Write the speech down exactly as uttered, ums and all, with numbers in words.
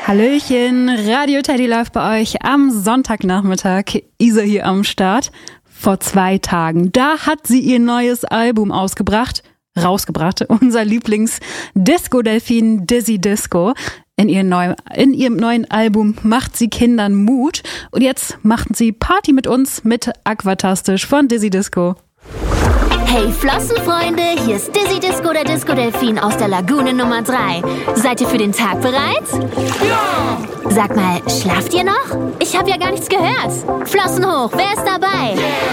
Hallöchen, Radio Teddy läuft bei euch am Sonntagnachmittag. Isa hier am Start. Vor zwei Tagen, da hat sie ihr neues Album ausgebracht, rausgebracht. Unser Lieblings-Disco-Delfin Dizzy Disco. In ihrem, neuen, in ihrem neuen Album macht sie Kindern Mut. Und jetzt machen sie Party mit uns mit Aquatastisch von Dizzy Disco. Hey Flossenfreunde, hier ist Dizzy Disco, der Disco-Delfin aus der Lagune Nummer drei. Seid ihr für den Tag bereit? Ja! Sag mal, schlaft ihr noch? Ich habe ja gar nichts gehört. Flossen hoch, wer ist dabei? Yeah.